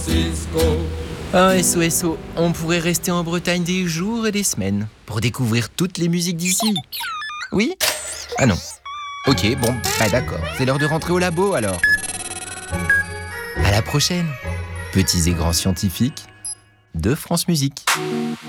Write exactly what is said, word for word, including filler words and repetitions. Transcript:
Ah, S O S O, on pourrait rester en Bretagne des jours et des semaines pour découvrir toutes les musiques d'ici. Oui? Ah non. Ok, bon, bah d'accord. C'est l'heure de rentrer au labo alors. À la prochaine, petits et grands scientifiques de France Musique.